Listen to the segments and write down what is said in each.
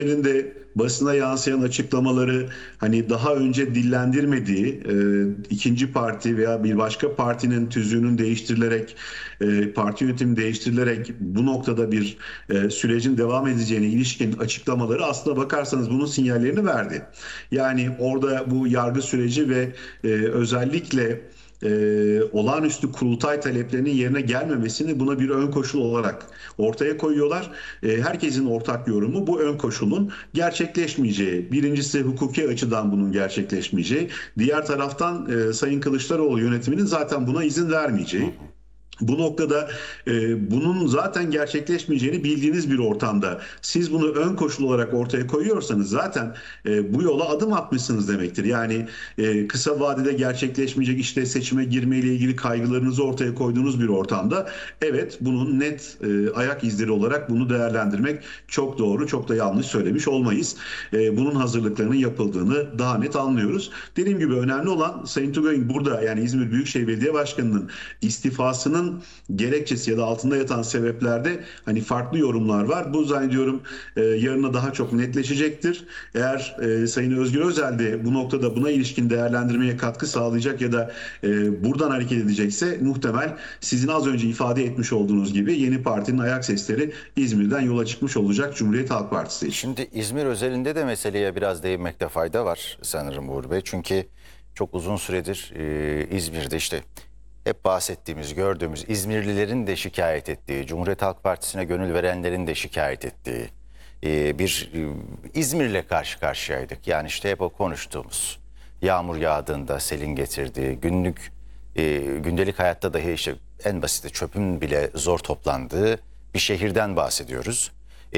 de basına yansıyan açıklamaları hani daha önce dillendirmediği ikinci parti veya bir başka partinin tüzüğünün değiştirilerek parti yönetimi değiştirilerek bu noktada bir sürecin devam edeceğine ilişkin açıklamaları aslına bakarsanız bunun sinyallerini verdi. Yani orada bu yargı süreci ve özellikle olağanüstü kurultay taleplerinin yerine gelmemesini buna bir ön koşul olarak ortaya koyuyorlar. Herkesin ortak yorumu bu ön koşulun gerçekleşmeyeceği. Birincisi hukuki açıdan bunun gerçekleşmeyeceği. Diğer taraftan Sayın Kılıçdaroğlu yönetiminin zaten buna izin Hı vermeyeceği. hı. Bu noktada bunun zaten gerçekleşmeyeceğini bildiğiniz bir ortamda siz bunu ön koşul olarak ortaya koyuyorsanız zaten bu yola adım atmışsınız demektir. Yani kısa vadede gerçekleşmeyecek işte seçime girmeyle ilgili kaygılarınızı ortaya koyduğunuz bir ortamda evet bunun net ayak izleri olarak bunu değerlendirmek çok doğru, çok da yanlış söylemiş olmayız. Bunun hazırlıklarının yapıldığını daha net anlıyoruz. Dediğim gibi önemli olan Sayın Tugay'ın burada yani İzmir Büyükşehir Belediye Başkanı'nın istifasının gerekçesi ya da altında yatan sebeplerde hani farklı yorumlar var. Bu zannediyorum yarına daha çok netleşecektir. Eğer Sayın Özgür Özel de bu noktada buna ilişkin değerlendirmeye katkı sağlayacak ya da buradan hareket edecekse muhtemel sizin az önce ifade etmiş olduğunuz gibi yeni partinin ayak sesleri İzmir'den yola çıkmış olacak Cumhuriyet Halk Partisi için. Şimdi İzmir özelinde de meseleye biraz değinmekte fayda var sanırım Uğur Bey. Çünkü çok uzun süredir İzmir'de işte hep bahsettiğimiz, gördüğümüz İzmirlilerin de şikayet ettiği, Cumhuriyet Halk Partisi'ne gönül verenlerin de şikayet ettiği bir İzmir'le karşı karşıyaydık. Yani işte hep o konuştuğumuz yağmur yağdığında selin getirdiği, gündelik hayatta dahi işte en basiti çöpün bile zor toplandığı bir şehirden bahsediyoruz.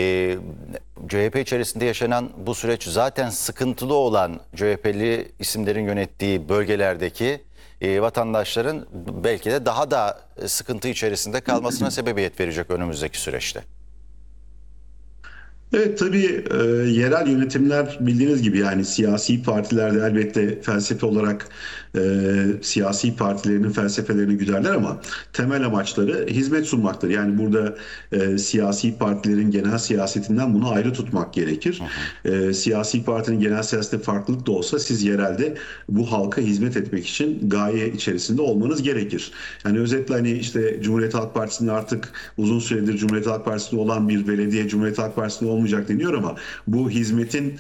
CHP içerisinde yaşanan bu süreç zaten sıkıntılı olan CHP'li isimlerin yönettiği bölgelerdeki vatandaşların belki de daha da sıkıntı içerisinde kalmasına sebebiyet verecek önümüzdeki süreçte. Evet tabii yerel yönetimler bildiğiniz gibi yani siyasi partilerde elbette felsefe olarak siyasi partilerinin felsefelerini güderler ama temel amaçları hizmet sunmaktır. Yani burada siyasi partilerin genel siyasetinden bunu ayrı tutmak gerekir. Hı hı. Siyasi partinin genel siyasette farklılık da olsa siz yerelde bu halka hizmet etmek için gaye içerisinde olmanız gerekir. Yani özetle hani işte Cumhuriyet Halk Partisi'nin artık uzun süredir Cumhuriyet Halk Partisi'nde olan bir belediye Cumhuriyet Halk Partisi'nde olmayacak deniyor ama bu hizmetin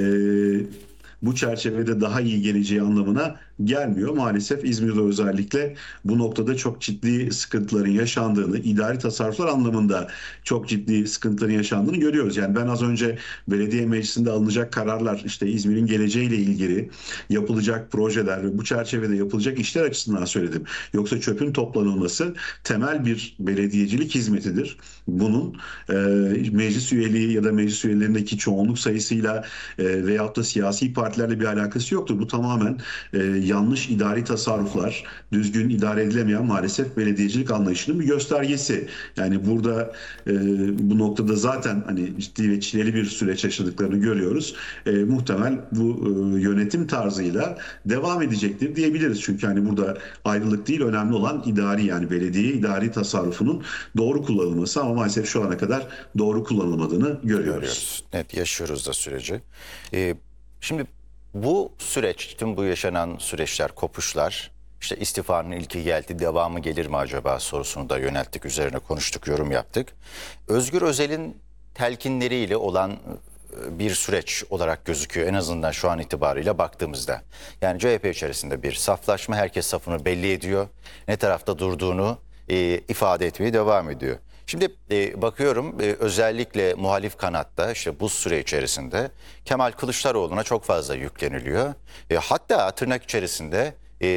bu çerçevede daha iyi geleceği anlamına gelmiyor. Maalesef İzmir'de özellikle bu noktada çok ciddi sıkıntıların yaşandığını, idari tasarruflar anlamında çok ciddi sıkıntıların yaşandığını görüyoruz. Yani ben az önce belediye meclisinde alınacak kararlar, işte İzmir'in geleceğiyle ilgili yapılacak projeler ve bu çerçevede yapılacak işler açısından söyledim. Yoksa çöpün toplanılması temel bir belediyecilik hizmetidir. Bunun meclis üyeliği ya da meclis üyelerindeki çoğunluk sayısıyla veyahut da siyasi partilerle bir alakası yoktur. Bu tamamen yanlış idari tasarruflar, düzgün idare edilemeyen maalesef belediyecilik anlayışının bir göstergesi. Yani burada bu noktada zaten hani ciddi ve çileli bir süreç yaşadıklarını görüyoruz. Muhtemel bu yönetim tarzıyla devam edecektir diyebiliriz. Çünkü hani burada ayrılık değil önemli olan idari yani belediye idari tasarrufunun doğru kullanılması ama maalesef şu ana kadar doğru kullanılmadığını görüyoruz. Görüyoruz. Net yaşıyoruz da süreci. Şimdi bu süreç, tüm bu yaşanan süreçler, kopuşlar, işte istifanın ilki geldi, devamı gelir mi acaba sorusunu da yönelttik, üzerine konuştuk, yorum yaptık. Özgür Özel'in telkinleriyle olan bir süreç olarak gözüküyor en azından şu an itibariyle baktığımızda. Yani CHP içerisinde bir saflaşma, herkes safını belli ediyor. Ne tarafta durduğunu ifade etmeye devam ediyor. Şimdi bakıyorum özellikle muhalif kanatta işte bu süre içerisinde Kemal Kılıçdaroğlu'na çok fazla yükleniliyor. Hatta tırnak içerisinde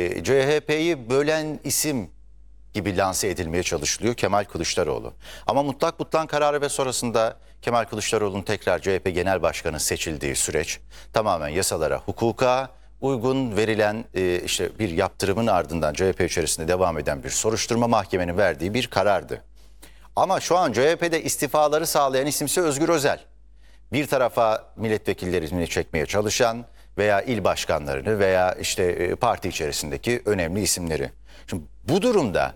CHP'yi bölen isim gibi lanse edilmeye çalışılıyor Kemal Kılıçdaroğlu. Ama mutlak butlan kararı ve sonrasında Kemal Kılıçdaroğlu'nun tekrar CHP Genel Başkanı seçildiği süreç tamamen yasalara, hukuka uygun verilen işte bir yaptırımın ardından CHP içerisinde devam eden bir soruşturma mahkemenin verdiği bir karardı. Ama şu an CHP'de istifaları sağlayan isimse Özgür Özel. Bir tarafa milletvekillerini çekmeye çalışan veya il başkanlarını veya işte parti içerisindeki önemli isimleri. Şimdi bu durumda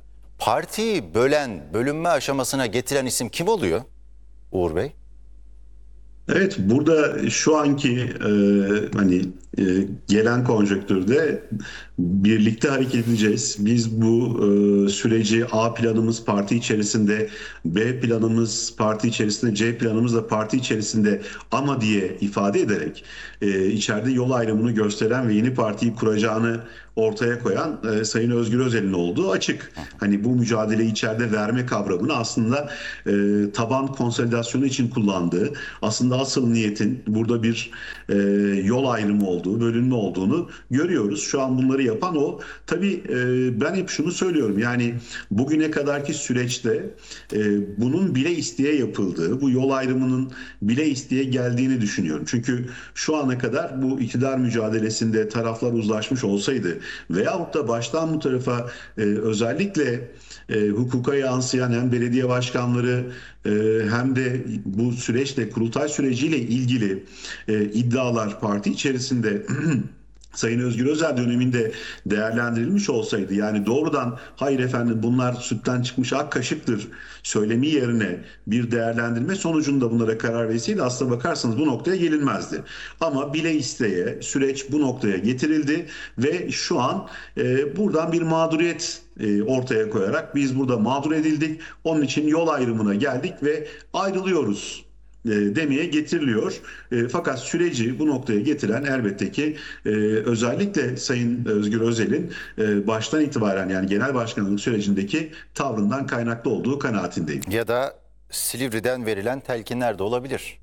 partiyi bölen, bölünme aşamasına getiren isim kim oluyor Uğur Bey? Evet, burada şu anki hani gelen konjonktürde birlikte hareket edeceğiz. Biz bu süreci A planımız parti içerisinde, B planımız parti içerisinde, C planımız da parti içerisinde ama diye ifade ederek içeride yol ayrımını gösteren ve yeni partiyi kuracağını ortaya koyan Sayın Özgür Özel'in olduğu açık. Hani bu mücadeleyi içeride verme kavramını aslında taban konsolidasyonu için kullandığı, aslında asıl niyetin burada bir yol ayrımı olduğu, bölünme olduğunu görüyoruz. Şu an bunları yapan o. Tabii ben hep şunu söylüyorum. Yani bugüne kadarki süreçte bunun bile isteye yapıldığı, bu yol ayrımının bile isteye geldiğini düşünüyorum. Çünkü şu ana kadar bu iktidar mücadelesinde taraflar uzlaşmış olsaydı veyahut da baştan bu tarafa özellikle hukuka yansıyan hem belediye başkanları hem de bu süreçle kurultay süreciyle ilgili iddialar parti içerisinde Sayın Özgür Özel döneminde değerlendirilmiş olsaydı, yani doğrudan hayır efendim bunlar sütten çıkmış ak kaşıktır söylemi yerine bir değerlendirme sonucunda bunlara karar verilseydi aslına bakarsanız bu noktaya gelinmezdi. Ama bile isteye süreç bu noktaya getirildi ve şu an buradan bir mağduriyet ortaya koyarak biz burada mağdur edildik. Onun için yol ayrımına geldik ve ayrılıyoruz demeye getiriliyor. Fakat süreci bu noktaya getiren elbette ki özellikle Sayın Özgür Özel'in baştan itibaren yani genel başkanlık sürecindeki tavrından kaynaklı olduğu kanaatindeyim. Ya da Silivri'den verilen telkinler de olabilir.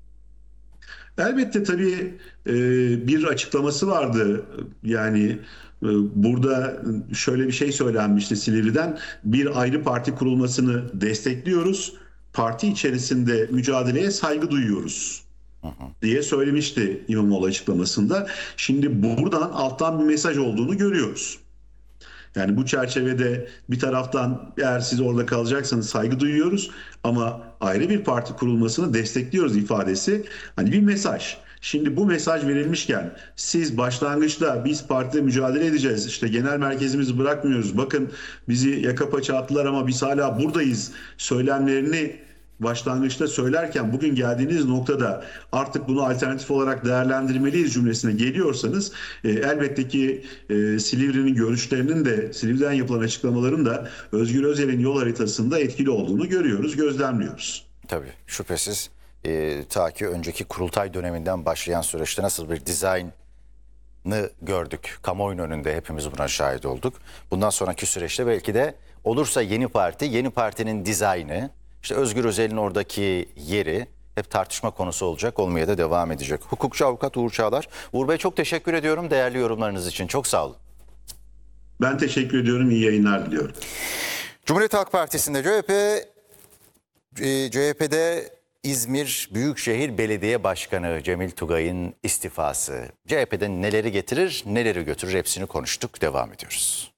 Elbette tabii bir açıklaması vardı. Yani burada şöyle bir şey söylenmişti Silivri'den. Bir ayrı parti kurulmasını destekliyoruz. Parti içerisinde mücadeleye saygı duyuyoruz diye söylemişti İmamoğlu açıklamasında. Şimdi buradan alttan bir mesaj olduğunu görüyoruz. Yani bu çerçevede bir taraftan eğer siz orada kalacaksanız saygı duyuyoruz ama ayrı bir parti kurulmasını destekliyoruz ifadesi hani bir mesaj. Şimdi bu mesaj verilmişken siz başlangıçta biz partide mücadele edeceğiz işte genel merkezimizi bırakmıyoruz bakın bizi yaka paça attılar ama biz hala buradayız söylemlerini başlangıçta söylerken bugün geldiğiniz noktada artık bunu alternatif olarak değerlendirmeliyiz cümlesine geliyorsanız elbette ki Silivri'nin görüşlerinin de Silivri'den yapılan açıklamaların da Özgür Özel'in yol haritasında etkili olduğunu görüyoruz, gözlemliyoruz. Tabii şüphesiz ta ki önceki kurultay döneminden başlayan süreçte nasıl bir dizaynı gördük. Kamuoyunun önünde hepimiz buna şahit olduk. Bundan sonraki süreçte belki de olursa yeni parti, yeni partinin dizaynı, işte Özgür Özel'in oradaki yeri hep tartışma konusu olacak, olmaya da devam edecek. Hukukçu avukat Uğur Çağlar. Uğur Bey çok teşekkür ediyorum değerli yorumlarınız için. Çok sağ olun. Ben teşekkür ediyorum, iyi yayınlar diliyorum. Cumhuriyet Halk Partisi'nde CHP'de İzmir Büyükşehir Belediye Başkanı Cemil Tugay'ın istifası CHP'de neleri getirir, neleri götürür hepsini konuştuk. Devam ediyoruz.